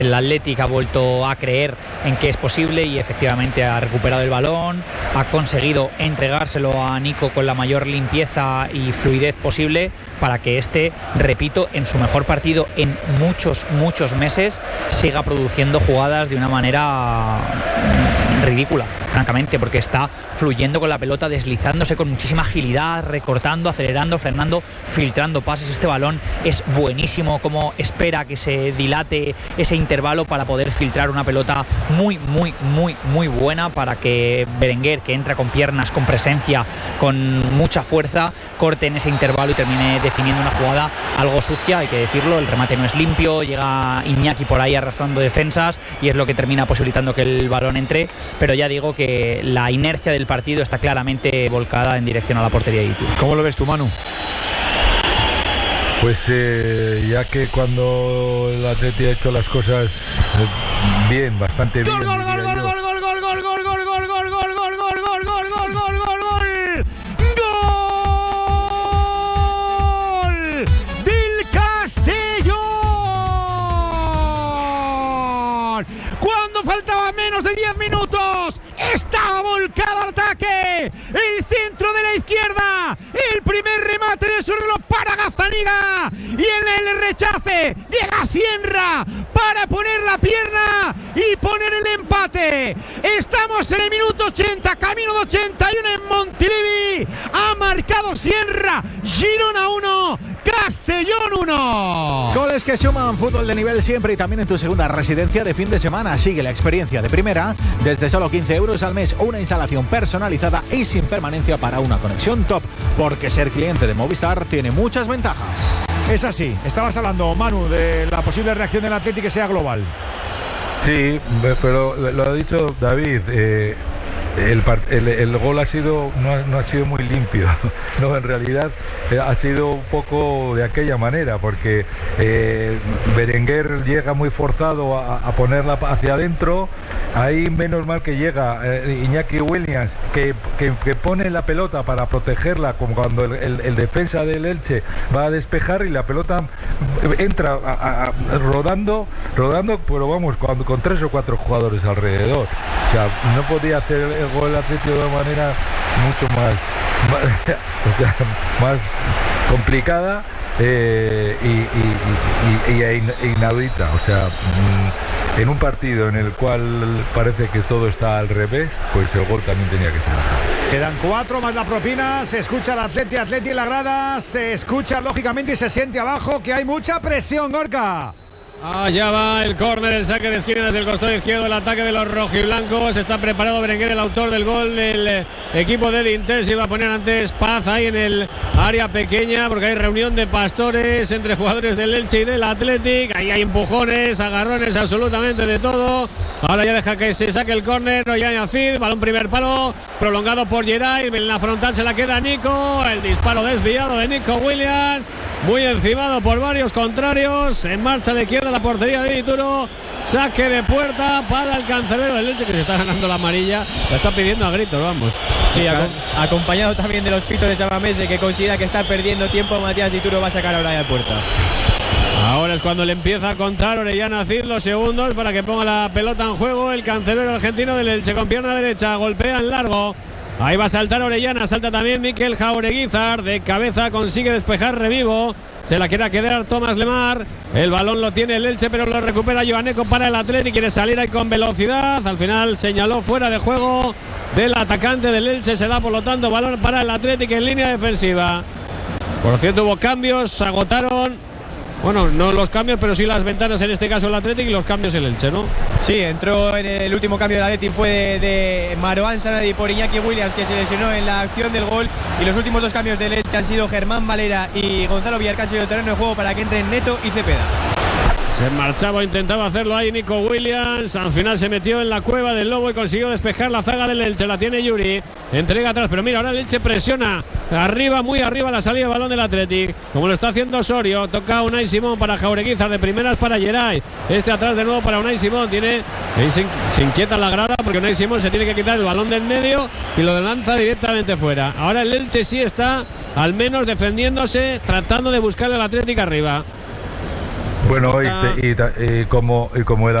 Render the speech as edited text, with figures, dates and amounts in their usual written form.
El Athletic ha vuelto a creer en que es posible y efectivamente ha recuperado el balón, ha conseguido entregárselo a Nico con la mayor limpieza y fluidez posible para que este, repito, en su mejor partido en muchos meses, siga produciendo jugadas de una manera ridícula, francamente, porque está fluyendo con la pelota, deslizándose con muchísima agilidad, recortando, acelerando, frenando, filtrando pases. Este balón es buenísimo, como espera que se dilate ese intervalo para poder filtrar una pelota muy buena, para que Berenguer, que entra con piernas, con presencia, con mucha fuerza, corte en ese intervalo y termine definiendo una jugada algo sucia, hay que decirlo. El remate no es limpio, llega Iñaki por ahí arrastrando defensas y es lo que termina posibilitando que el balón entre, pero ya digo que la inercia del partido está claramente volcada en dirección a la portería de Itu. ¿Cómo lo ves tú, Manu? Pues ya que cuando el Atleti ha hecho las cosas bien, bastante bien. ¡Gol! ¡Del Castellón! Cuando faltaba menos de 10 minutos, estaba volcado al ataque. El centro de la izquierda, el primer remate de su reloj para Gazzaniga y en el rechace llega Sienra para poner la pierna y poner el empate. Estamos en el minuto 80, camino de 81 en Montilivi. Ha marcado Sienra. Girona 1, Castellón 1. Goles que suman, fútbol de nivel siempre y también en tu segunda residencia de fin de semana. Sigue la experiencia de primera desde solo 15 euros al mes, una instalación personalizada y sin permanencia para una conexión top, porque ser cliente de Movistar tiene muchas ventajas. Es así. Estabas hablando, Manu, de la posible reacción del Atleti que sea global. Sí, pero lo ha dicho David. El gol no ha sido muy limpio. No, en realidad ha sido un poco de aquella manera, porque Berenguer llega muy forzado a ponerla hacia adentro. Ahí menos mal que llega Iñaki Williams, que pone la pelota para protegerla, como cuando el defensa del Elche va a despejar y la pelota entra rodando, pero vamos, con 3 o 4 jugadores alrededor. O sea, no podía hacer el gol Atlético de una manera mucho más complicada e inaudita. O sea, en un partido en el cual parece que todo está al revés, pues el gol también tenía que ser. Quedan 4 más la propina. Se escucha el Atleti en la grada. Se escucha lógicamente y se siente abajo que hay mucha presión, Gorka. Allá va el córner, el saque de esquina desde el costado izquierdo, el ataque de los rojiblancos. Está preparado Berenguer, el autor del gol del equipo de Dintes. Iba a poner antes Paz ahí en el área pequeña, porque hay reunión de pastores entre jugadores del Elche y del Athletic. Ahí hay empujones, agarrones, absolutamente de todo. Ahora ya deja que se saque el córner. Ollán Acid, balón primer palo, prolongado por Geray. En la frontal se la queda Nico. El disparo desviado de Nico Williams, muy encimado por varios contrarios. En marcha a la izquierda la portería de Dituro. Saque de puerta para el cancerbero del Elche, que se está ganando la amarilla. La está pidiendo a gritos, vamos. Sí, acompañado también de los pitos de Sabamese, que considera que está perdiendo tiempo. Matías Dituro va a sacar ahora de puerta. Ahora es cuando le empieza a contar Orellana Cid los segundos para que ponga la pelota en juego. El cancerbero argentino del Elche con pierna derecha, golpea en largo. Ahí va a saltar Orellana, salta también Mikel Jaureguizar, de cabeza consigue despejar Revivo, se la quiere quedar Tomás Lemar, el balón lo tiene el Elche pero lo recupera Joaneco para el Atleti, quiere salir ahí con velocidad, al final señaló fuera de juego del atacante del Elche, se da por lo tanto balón para el Atleti en línea defensiva. Por cierto, hubo cambios, se agotaron. Bueno, no los cambios, pero sí las ventanas, en este caso el Athletic, y los cambios el Elche, ¿no? Sí, entró en el último cambio del Athletic, fue de Marouane Sanadi por Iñaki Williams, que se lesionó en la acción del gol, y los últimos 2 cambios del Elche han sido Germán Valera y Gonzalo Villarcán, el terreno de juego para que entren Neto y Cepeda. Se marchaba, intentaba hacerlo ahí Nico Williams. Al final se metió en la cueva del Lobo y consiguió despejar la zaga del Elche. La tiene Yuri. Entrega atrás. Pero mira, ahora el Elche presiona arriba, muy arriba la salida de balón del Athletic. Como lo está haciendo Osorio. Toca Unai Simón para Jaureguizar. De primeras para Geray. Este atrás de nuevo para Unai Simón. Se inquieta la grada porque Unai Simón se tiene que quitar el balón del medio y lo lanza directamente fuera. Ahora el Elche sí está al menos defendiéndose, tratando de buscar el Athletic arriba. Bueno, y como el